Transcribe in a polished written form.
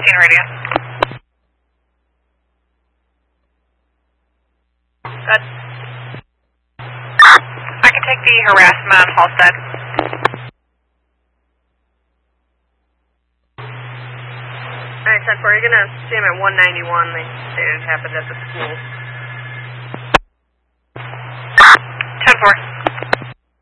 14 radio. Good. I can take the harassment on Halstead. Alright, 10-4, you're going to see him at 191. They say it happened at the school. 10-4.